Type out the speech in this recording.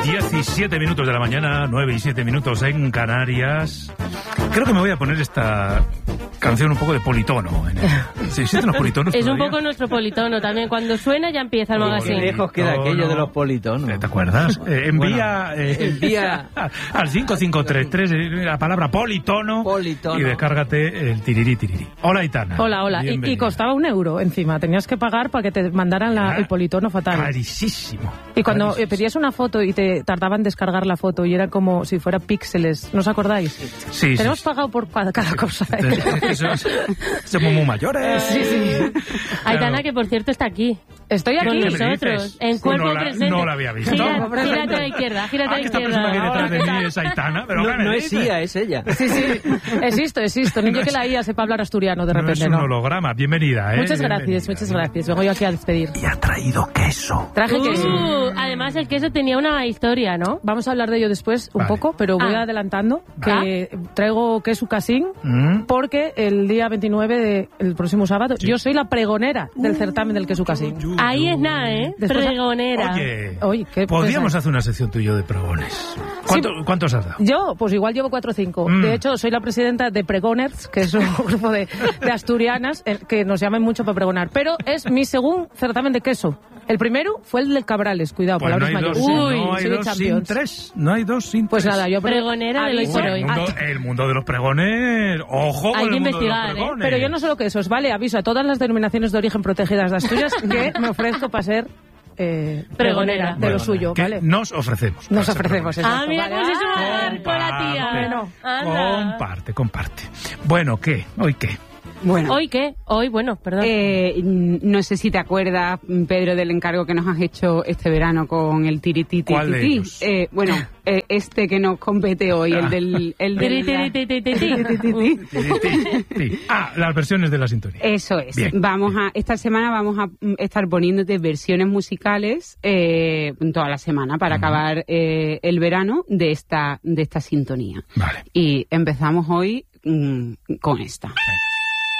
17 minutos de la mañana, 9 y 7 minutos en Canarias. Creo que me voy a poner esta canción un poco de politono. ¿Sí existen los politonos? Es todavía? un poco nuestro politono también. Cuando suena ya empieza el magazine. Qué lejos queda aquello de los politonos. ¿Te acuerdas? Envía al 5533 la palabra politono y descárgate el tirirí. Hola, Aitana. Hola. Y costaba €1 encima. Tenías que pagar para que te mandaran el politono fatal. Carísimo. Y cuando pedías una foto y te tardaban en descargar la foto y era como si fuera píxeles, ¿no os acordáis? Sí. Tenemos pagado por cada cosa. Somos muy mayores. Sí. Aitana, que por cierto está aquí. Estoy aquí. Con nosotros, en cuerpo presente. No la había visto. Gírate a la izquierda, Esta persona que hay detrás de mí es Aitana, pero no es IA, es ella. Sí. Existo. Ni yo que la IA sepa hablar asturiano de repente, no. Es un holograma. Bienvenida, Muchas gracias. Vengo yo aquí a despedir. Y ha traído queso. Traje queso. Además, el queso tenía una historia, ¿no? Vamos a hablar de ello después un poco, pero voy adelantando que traigo queso casín porque el día 29 del próximo sábado yo soy la pregonera del certamen del queso casín. Ahí es nada, ¿eh? Pregonera. Oye, ¿qué podríamos hacer una sección tuya de pregones? ¿Cuántos has dado? Yo, pues igual llevo 4 o 5. De hecho, soy la presidenta de Pregoners, que es un grupo de asturianas que nos llaman mucho para pregonar. Pero es mi segundo certamen de queso. El primero fue el de Cabrales, cuidado, pues palabras mayores. No hay dos sin tres. No hay dos sin tres. Pues nada, yo pregonera de hoy por hoy. El mundo de los pregones, ojo con el mundo de los pregones. Pero yo no solo quesos, ¿vale? Aviso a todas las denominaciones de origen protegidas de Asturias que me ofrezco para ser pregonera de lo suyo, ¿vale? Nos ofrecemos. Exacto. Mira cómo se suma a dar con la tía. Comparte. Bueno, ¿qué? ¿Hoy qué? Bueno. ¿Hoy qué? Perdón. No sé si te acuerdas, Pedro, del encargo que nos has hecho este verano con el tirititi. ¿Cuál de ellos? Este que nos compete hoy, el del las versiones de la sintonía. Eso es. Bien. Esta semana vamos a estar poniéndote versiones musicales toda la semana para acabar el verano de esta sintonía. Vale. Y empezamos hoy con esta.